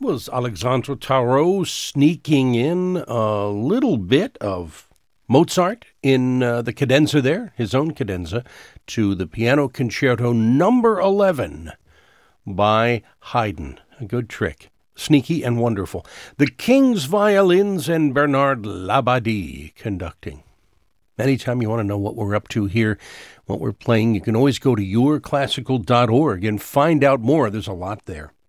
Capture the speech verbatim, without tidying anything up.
Was Alexandre Tarot sneaking in a little bit of Mozart in uh, the cadenza there, his own cadenza, to the Piano Concerto number eleven by Haydn. A good trick. Sneaky and wonderful. The King's Violins and Bernard Labadie conducting. Anytime you want to know what we're up to here, what we're playing, you can always go to your classical dot org and find out more. There's a lot there.